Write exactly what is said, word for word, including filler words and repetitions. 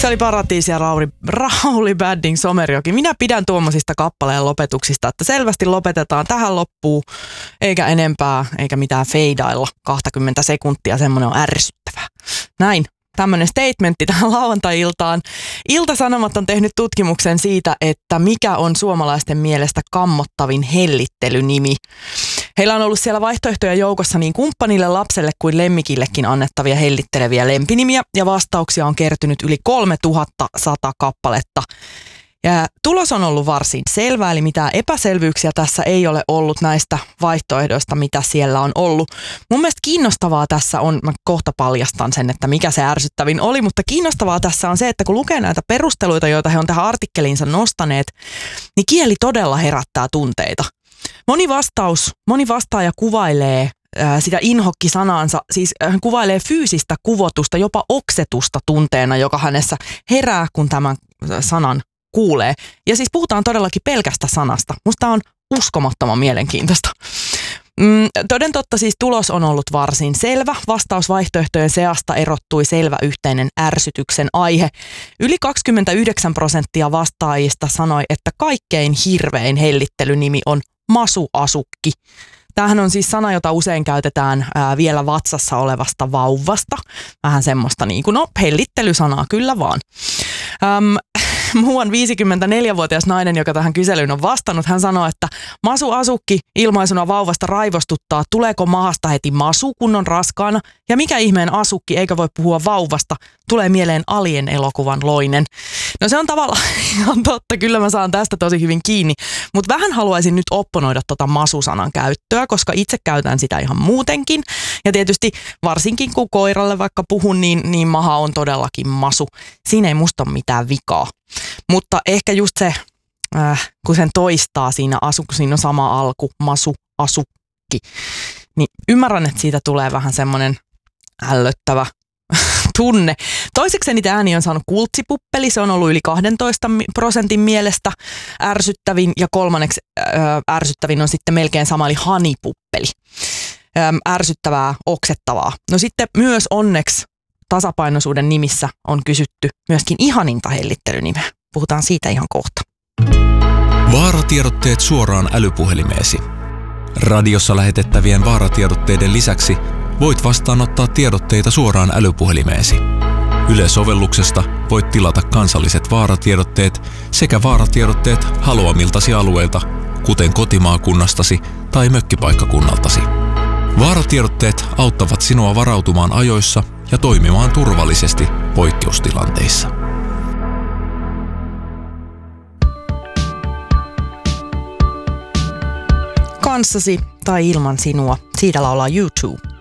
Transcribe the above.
Se oli Paratiisi ja Rauli, Rauli Badding Somerjoki. Minä pidän tuommoisista kappaleen lopetuksista, että selvästi lopetetaan tähän loppuun, eikä enempää, eikä mitään feidailla kaksikymmentä sekuntia. Semmoinen on ärsyttävää. Näin. Tämmöinen statementti tähän lauantai-iltaan. Ilta-Sanomat on tehnyt tutkimuksen siitä, että mikä on suomalaisten mielestä kammottavin hellittelynimi. Heillä on ollut siellä vaihtoehtoja joukossa niin kumppanille, lapselle kuin lemmikillekin annettavia hellitteleviä lempinimiä, ja vastauksia on kertynyt yli kolmetuhatta sata kappaletta. Ja tulos on ollut varsin selvä, eli mitään epäselvyyksiä tässä ei ole ollut näistä vaihtoehdoista, mitä siellä on ollut. Mun mielestä kiinnostavaa tässä on, mä kohta paljastan sen, että mikä se ärsyttävin oli, mutta kiinnostavaa tässä on se, että kun lukee näitä perusteluita, joita he on tähän artikkeliinsa nostaneet, niin kieli todella herättää tunteita. Moni vastaus, moni vastaaja kuvailee äh, sitä inhokkisanaansa, siis äh, kuvailee fyysistä kuvotusta, jopa oksetusta tunteena, joka hänessä herää, kun tämän sanan kuulee. Ja siis puhutaan todellakin pelkästä sanasta. Musta on uskomattoman mielenkiintoista. Mm, toden totta siis tulos on ollut varsin selvä. Vastausvaihtoehtojen seasta erottui selvä yhteinen ärsytyksen aihe. Yli kaksikymmentäyhdeksän prosenttia vastaajista sanoi, että kaikkein hirvein hellittelynimi on masuasukki. Tämähän on siis sana, jota usein käytetään ää, vielä vatsassa olevasta vauvasta. Vähän semmoista niin kuin, no hellittelysanaa kyllä vaan. Öm, Muuan viisikymmentäneljävuotias nainen, joka tähän kyselyyn on vastannut, hän sanoi, että masu asukki ilmaisuna vauvasta raivostuttaa, tuleeko mahasta heti masu, kun on raskaana, ja mikä ihmeen asukki, eikä voi puhua vauvasta, tulee mieleen Alien-elokuvan loinen. No se on tavallaan ihan totta, kyllä mä saan tästä tosi hyvin kiinni, mutta vähän haluaisin nyt opponoida tota masusanan käyttöä, koska itse käytän sitä ihan muutenkin, ja tietysti varsinkin kun koiralle vaikka puhun, niin, niin maha on todellakin masu. Siinä ei musta ole mitään vikaa. Mutta ehkä just se, äh, kun sen toistaa siinä, asu, kun siinä on sama alku, masu, asukki, niin ymmärrän, että siitä tulee vähän semmoinen ällöttävä tunne. Toiseksi niitä ääni on saanut kultsipuppeli, se on ollut yli kahdentoista prosentin mielestä ärsyttävin, ja kolmanneksi äh, ärsyttävin on sitten melkein sama, eli hanipuppeli. Ähm, ärsyttävää, oksettavaa. No sitten myös onneksi tasapainoisuuden nimissä on kysytty myöskin ihaninta hellittelynimeä. Puhutaan siitä ihan kohta. Vaaratiedotteet suoraan älypuhelimeesi. Radiossa lähetettävien vaaratiedotteiden lisäksi voit vastaanottaa tiedotteita suoraan älypuhelimeesi. Yle-sovelluksesta voit tilata kansalliset vaaratiedotteet sekä vaaratiedotteet haluamiltasi alueilta, kuten kotimaakunnastasi tai mökkipaikkakunnaltasi. Vaaratiedotteet auttavat sinua varautumaan ajoissa ja toimimaan turvallisesti poikkeustilanteissa. Kanssasi tai ilman sinua, siitä laulaa U two.